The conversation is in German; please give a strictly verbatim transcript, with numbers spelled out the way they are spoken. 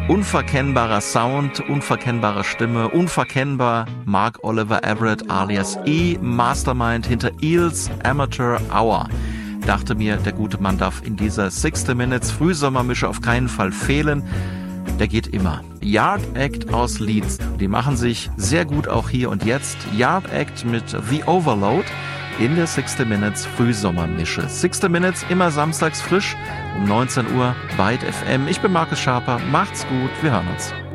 Unverkennbarer Sound, unverkennbare Stimme, unverkennbar Mark Oliver Everett alias E, Mastermind hinter Eels Amateur Hour. Dachte mir, der gute Mann darf in dieser sixty Minutes Frühsommermische auf keinen Fall fehlen. Der geht immer. Yard Act aus Leeds. Die machen sich sehr gut auch hier und jetzt. Yard Act mit The Overload in der sixty Minutes Frühsommermische. sixty Minutes immer samstags frisch um neunzehn Uhr bei Byte F M. Ich bin Markus Schaper. Macht's gut. Wir hören uns.